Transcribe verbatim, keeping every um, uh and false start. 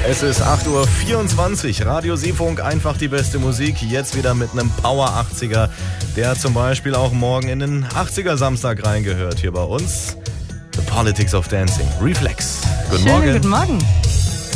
Es ist acht Uhr vierundzwanzig, Radio Seefunk, einfach die beste Musik. Jetzt wieder mit einem Power achtziger, der zum Beispiel auch morgen in den achtziger Samstag reingehört. Hier bei uns, The Politics of Dancing, Reflex. Guten Schönen Morgen. Guten Morgen.